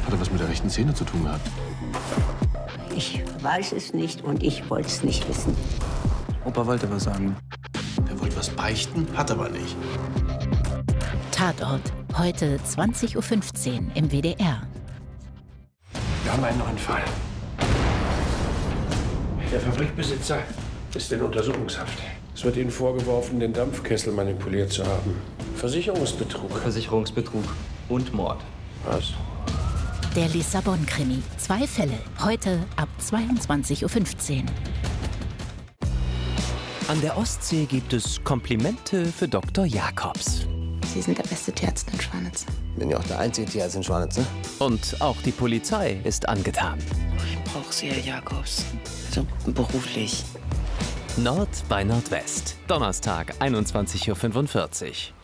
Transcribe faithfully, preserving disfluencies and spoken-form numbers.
Hat er was mit der rechten Szene zu tun gehabt? Ich weiß es nicht und ich wollte es nicht wissen. Opa wollte was sagen. Er wollte was beichten, hat aber nicht. Tatort, heute zwanzig Uhr fünfzehn im W D R. Wir haben einen neuen Fall. Der Fabrikbesitzer ist in Untersuchungshaft. Es wird Ihnen vorgeworfen, den Dampfkessel manipuliert zu haben. Versicherungsbetrug. Versicherungsbetrug und Mord. Was? Der Lissabon-Krimi. Zwei Fälle. Heute ab zweiundzwanzig Uhr fünfzehn. An der Ostsee gibt es Komplimente für Doktor Jakobs. Sie sind der beste Tierarzt in Schwanitz. Bin ja auch der einzige Tierarzt in Schwanitz, ne? Und auch die Polizei ist angetan. Ich brauche Sie, Herr Jakobs. Also beruflich. Nord bei Nordwest. Donnerstag, einundzwanzig Uhr fünfundvierzig.